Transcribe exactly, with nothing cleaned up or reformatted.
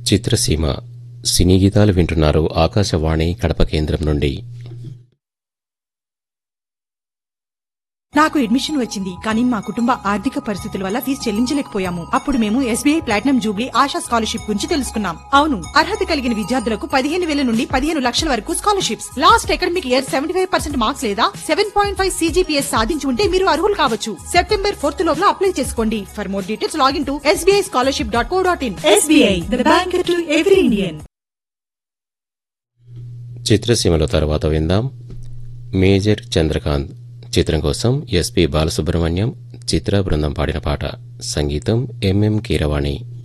చిత్రసీమ సినీ గీతాలు వింటున్నారు ఆకాశవాణి కడప కేంద్రం నుండి. నాకు అడ్మిషన్ వచ్చింది, కానీ మా కుటుంబ ఆర్థిక పరిస్థితుల వల్ల ఫీజు చెల్లించలేకపోయాము. అప్పుడు మేము SBI platinum Jubilee ASHA scholarship గురించి తెలుసుకున్నాం. అవును, అర్హత కలిగిన విద్యార్థులకు పదిహేను వేల నుండి పదిహేను లక్షల వరకు scholarships. Last academic year seventy five percent marks లేదా సెవెన్ పాయింట్ ఫైవ్ సీజీపీఎస్ సాధించి ఉంటే మీరు అర్హులు కావచ్చు. సెప్టెంబర్ ఫోర్త్ లోపల అప్లై చేసుకోండి. For more details login to SBI scholarship dot co dot in. SBI, the bank to every Indian. చిత్రసీమలో తర్వాత విందాం మేజర్ చంద్రకాంత్ చిత్రం కోసం ఎస్పి బాలసుబ్రహ్మణ్యం, చిత్ర బృందం పాడిన పాట. సంగీతం ఎంఎం కీరవాణి.